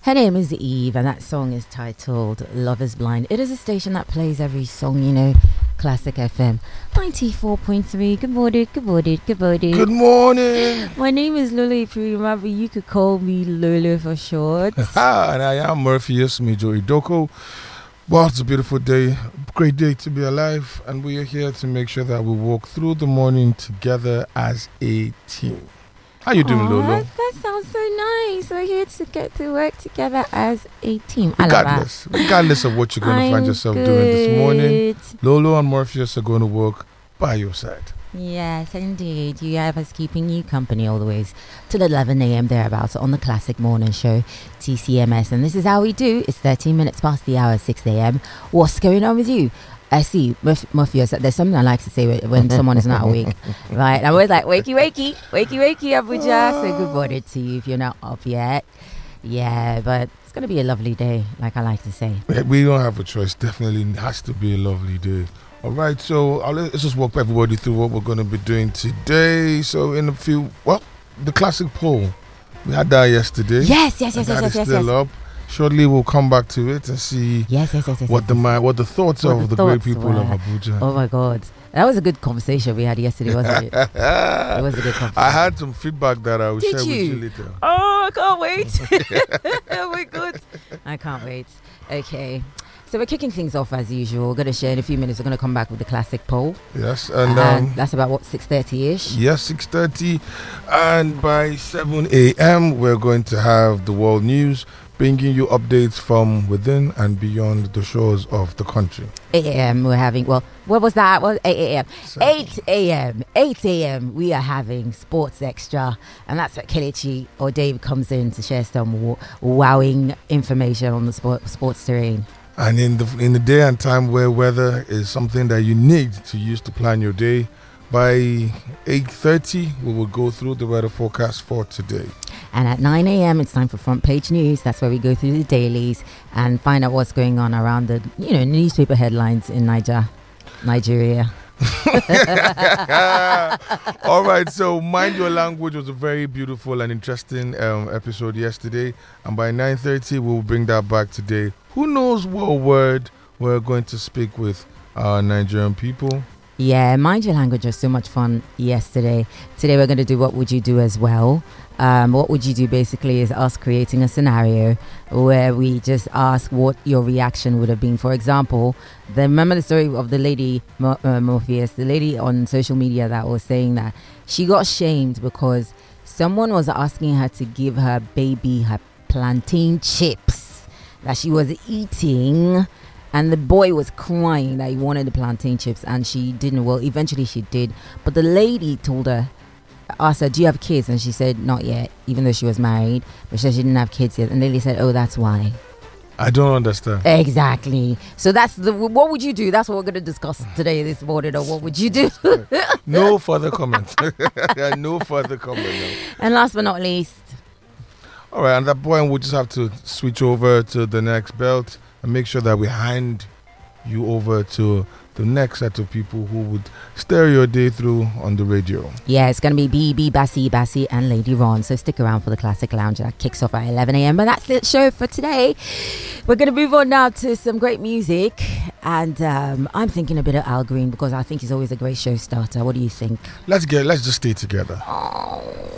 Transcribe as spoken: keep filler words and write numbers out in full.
Her name is Eve, and that song is titled Love is Blind. It is a station that plays every song, you know, Classic F M ninety-four point three. Good morning, good morning, good morning. Good morning. My name is Lulu. If you remember, you could call me Lulu for short. And I am Murphy Yosmijo Idoko. Well, it's a beautiful day, great day to be alive, and we are here to make sure that we walk through the morning together as a team. How you doing, Aww, Lolo? That sounds so nice. We're here to get to work together as a team. I love Regardless, regardless of what you're going to find yourself good. doing this morning, Lolo and Morpheus are going to work by your side. Yes, indeed. You have us keeping you company all the way till eleven a.m. thereabouts on the Classic Morning Show, T C M S. And this is how we do. It's thirteen minutes past the hour, six a.m. What's going on with you? I see, Morpheus, there's something I like to say when someone is not awake, right? I'm always like, wakey, wakey, wakey, wakey, Abuja. So good morning to you if you're not up yet. Yeah, but it's going to be a lovely day, like I like to say. We don't have a choice. Definitely has to be a lovely day. All right, so I'll, let's just walk everybody through what we're going to be doing today. So in a few, well, the classic poll, we had that yesterday. Yes, yes, yes, yes, that yes, is yes, still yes. up. Shortly, we'll come back to it and see yes, yes, yes, yes, what yes, the yes. mind, what the thoughts What of the the great thoughts people were. of Abuja. Oh my God, that was a good conversation we had yesterday, wasn't it? It was a good conversation. I had some feedback that I will Did share you? with you later. Oh, I can't wait. Oh my God, I can't wait. Okay. So we're kicking things off as usual. We're going to share in a few minutes. We're going to come back with the classic poll. Yes, and And um, that's about, what, six thirty-ish? yes, six thirty, and by seven a.m. we're going to have the world news, bringing you updates from within and beyond the shores of the country. eight a.m. we're having, well, what was that? Well, eight a.m. Seven. eight a.m. eight a.m. we are having Sports Extra, and that's where Kelechi or Dave comes in to share some w- wowing information on the sport, sports terrain. And in the in the day and time where weather is something that you need to use to plan your day, by eight thirty we will go through the weather forecast for today. And at nine a.m. it's time for Front Page News. That's where we go through the dailies and find out what's going on around the, you know, newspaper headlines in Niger, Nigeria. All right, so Mind Your Language was a very beautiful and interesting um, episode yesterday, and by nine thirty we'll bring that back today. Who knows what word we're going to speak with our Nigerian people? Yeah, Mind Your Language was so much fun yesterday. Today we're going to do What Would You Do as well. Um, what would you do basically is us creating a scenario where we just ask what your reaction would have been. For example, the, remember the story of the lady, Mo- uh, Morpheus, the lady on social media that was saying that she got shamed because someone was asking her to give her baby her plantain chips that she was eating, and the boy was crying that he wanted the plantain chips, and she didn't. Well, eventually she did, but the lady told her, asked her, do you have kids? And she said not yet, even though she was married, but she said she didn't have kids yet. And the lady said, oh, that's why. I don't understand. Exactly. So that's the, what would you do? That's what we're going to discuss today, this morning. Or what would you do? No further comment. No further comment. No. And last but not least, All right, and at that point we'll just have to switch over to the next belt and make sure that we hand you over to the next set of people who would steer your day through on the radio. yeah, it's going to be B B, Bassi, Bassi, and Lady Ron. So stick around for the Classic Lounge. That kicks off at eleven a.m. But that's the show for today. We're going to move on now to some great music. And um, I'm thinking a bit of Al Green because I think he's always a great show starter. What do you think? Let's get let's just stay together. Oh.